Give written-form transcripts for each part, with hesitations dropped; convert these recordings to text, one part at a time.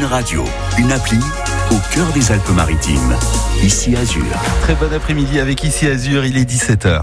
Radio, une appli au cœur des Alpes-Maritimes. Ici Azur. Très bon après-midi avec Ici Azur, il est 17h.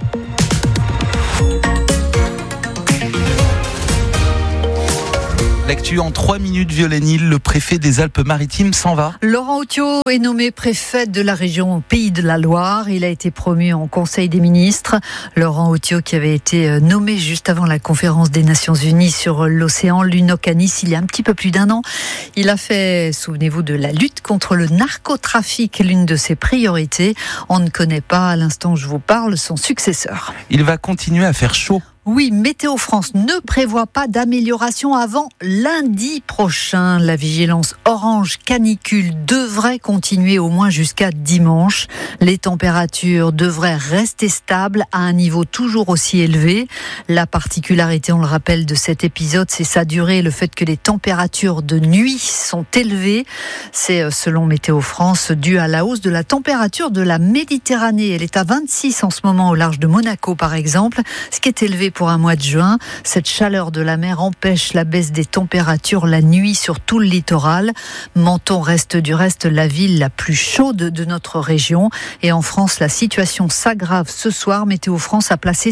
L'actu en 3 minutes, Violaine Hill, le préfet des Alpes-Maritimes s'en va. Laurent Autiot est nommé préfet de la région Pays de la Loire. Il a été promu en Conseil des ministres. Laurent Autiot qui avait été nommé juste avant la conférence des Nations Unies sur l'océan l'UNOC à Nice il y a un petit peu plus d'1 an. Il a fait, souvenez-vous, de la lutte contre le narcotrafic, l'une de ses priorités. On ne connaît pas, à l'instant où je vous parle, son successeur. Il va continuer à faire chaud. Oui, Météo France ne prévoit pas d'amélioration avant lundi prochain. La vigilance orange canicule devrait continuer au moins jusqu'à dimanche. Les températures devraient rester stables à un niveau toujours aussi élevé. La particularité, on le rappelle, de cet épisode, c'est sa durée, le fait que les températures de nuit sont élevées. C'est, selon Météo France, dû à la hausse de la température de la Méditerranée. Elle est à 26 en ce moment au large de Monaco, par exemple, ce qui est élevé pour un mois de juin. Cette chaleur de la mer empêche la baisse des températures la nuit sur tout le littoral. Menton reste du reste la ville la plus chaude de notre région. Et en France, la situation s'aggrave ce soir. Météo France a placé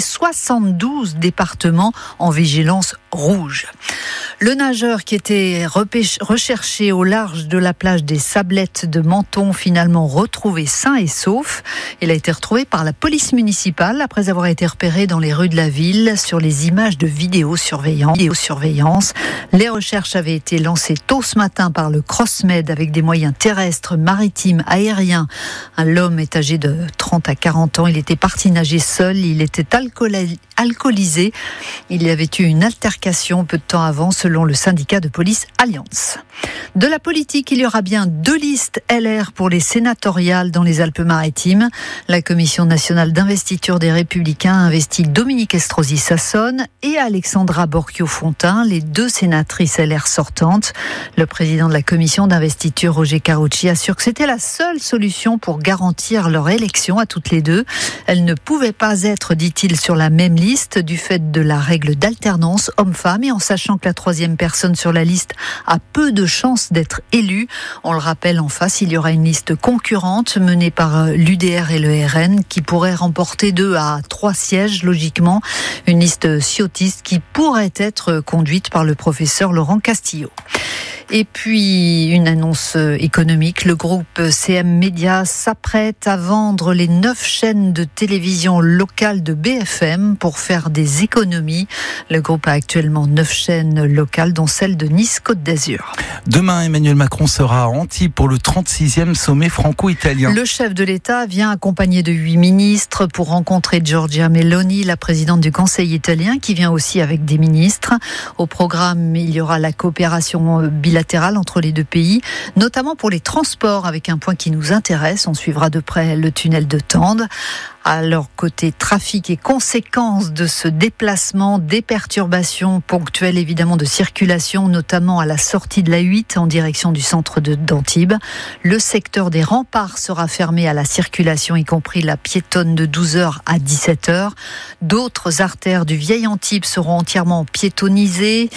72 départements en vigilance rouge. Le nageur qui était recherché au large de la plage des Sablettes de Menton, finalement retrouvé sain et sauf. Il a été retrouvé par la police municipale après avoir été repéré dans les rues de la ville sur les images de vidéosurveillance. Les recherches avaient été lancées tôt ce matin par le CrossMed avec des moyens terrestres, maritimes, aériens. L'homme est âgé de 30 à 40 ans. Il était parti nager seul. Il était alcoolisé. Il y avait eu une altercation peu de temps avant, selon le syndicat de police Alliance. De la politique, il y aura bien 2 listes LR pour les sénatoriales dans les Alpes-Maritimes. La Commission nationale d'investiture des Républicains a investi Dominique Estrosi Sassone et Alexandra Borchio-Fontin, les 2 sénatrices LR sortantes. Le président de la commission d'investiture, Roger Carucci, assure que c'était la seule solution pour garantir leur élection à toutes les 2. Elles ne pouvaient pas être, dit-il, sur la même liste du fait de la règle d'alternance homme-femme et en sachant que la 3e personne sur la liste a peu de chances d'être élue. On le rappelle, en face, il y aura une liste concurrente menée par l'UDR et le RN qui pourrait remporter 2 à 3 sièges, logiquement. Une liste ciotiste qui pourrait être conduite par le professeur Laurent Castillo. Et puis, une annonce économique. Le groupe CM Média s'apprête à vendre les 9 chaînes de télévision locales de BFM pour faire des économies. Le groupe a actuellement 9 chaînes locales, dont celle de Nice-Côte d'Azur. Demain, Emmanuel Macron sera à Antibes pour le 36e sommet franco-italien. Le chef de l'État vient accompagné de 8 ministres pour rencontrer Giorgia Meloni, la présidente du Conseil italien, qui vient aussi avec des ministres. Au programme, il y aura la coopération bilatérale entre les 2 pays, notamment pour les transports, avec un point qui nous intéresse. On suivra de près le tunnel de Tende. Alors, côté trafic et conséquences de ce déplacement, des perturbations ponctuelles évidemment de circulation, notamment à la sortie de l'A8 en direction du centre d'Antibes. Le secteur des remparts sera fermé à la circulation, y compris la piétonne de 12h à 17h. D'autres artères du vieil Antibes seront entièrement piétonnisées.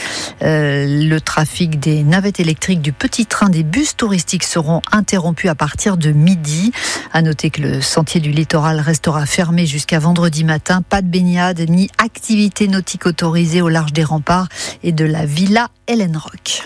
Le trafic des navettes électriques, du petit train, des bus touristiques seront interrompus à partir de midi. À noter que le sentier du littoral restera fermé jusqu'à vendredi matin. Pas de baignade ni activité nautique autorisée au large des remparts et de la Villa Ellenrock.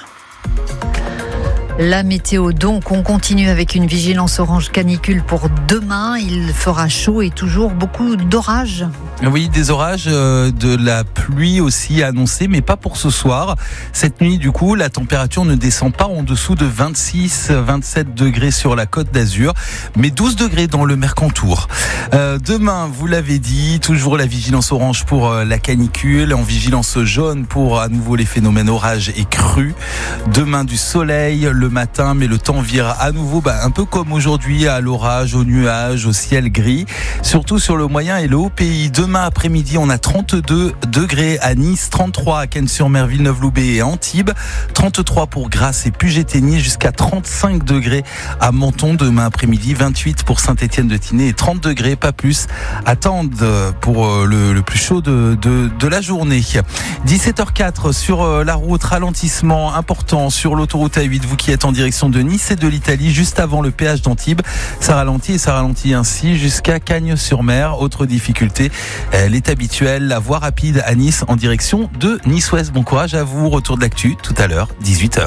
La météo donc, on continue avec une vigilance orange canicule pour demain. Il fera chaud et toujours beaucoup d'orages. Oui, des orages, de la pluie aussi annoncée, mais pas pour ce soir. Cette nuit, du coup, la température ne descend pas en dessous de 26-27 degrés sur la Côte d'Azur, mais 12 degrés dans le Mercantour. Demain, vous l'avez dit, toujours la vigilance orange pour la canicule, en vigilance jaune pour à nouveau les phénomènes orages et crues. Demain, du soleil le matin, mais le temps vire à nouveau, un peu comme aujourd'hui, à l'orage, au nuage, au ciel gris, surtout sur le moyen et le haut pays. Demain après-midi, on a 32 degrés à Nice, 33 à Cannes-sur-Mer, Villeneuve-Loubet et Antibes, 33 pour Grasse et Puget-Théniers, jusqu'à 35 degrés à Menton demain après-midi, 28 pour Saint-Étienne-de-Tinée et 30 degrés, pas plus, attendent pour le plus chaud de la journée. 17h04 sur la route, ralentissement important sur l'autoroute A8, vous qui êtes en direction de Nice et de l'Italie, juste avant le péage d'Antibes. Ça ralentit ainsi jusqu'à Cagnes-sur-Mer. Autre difficulté, elle est habituelle, la voie rapide à Nice en direction de Nice-Ouest. Bon courage à vous, retour de l'actu tout à l'heure, 18h.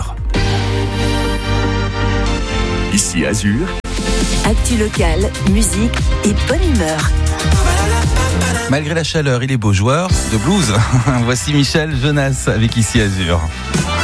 Ici Azur. Actu locale, musique et bonne humeur. Malgré la chaleur, il est beau joueur de blues. Voici Michel Jonas avec Ici Azur.